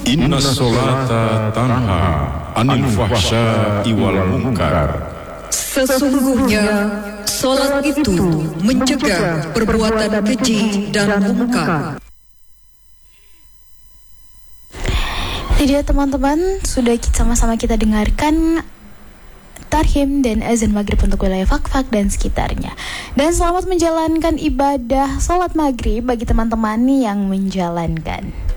Inna sholata tanha anil fahsya'i wal munkar. Sesungguhnya salat itu mencegah perbuatan keji dan mungkar. Jadi teman-teman, sudah sama-sama kita dengarkan tarhim dan azan maghrib untuk wilayah Fakfak dan sekitarnya. Dan selamat menjalankan ibadah sholat maghrib bagi teman-teman yang menjalankan.